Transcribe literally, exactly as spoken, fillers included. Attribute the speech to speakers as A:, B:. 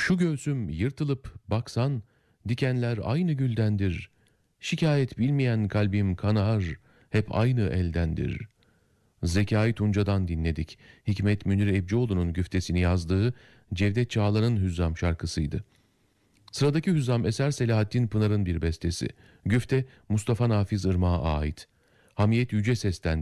A: Şu göğsüm yırtılıp baksan, dikenler aynı güldendir. Şikayet bilmeyen kalbim kanar, hep aynı eldendir. Zekai Tunca'dan dinledik. Hikmet Münir Ebcioğlu'nun güftesini yazdığı Cevdet Çağlar'ın Hüzzam şarkısıydı. Sıradaki hüzzam eser Selahattin Pınar'ın bir bestesi. Güfte Mustafa Nafiz Irmak'a ait. Hamiyet Yüce Ses'ten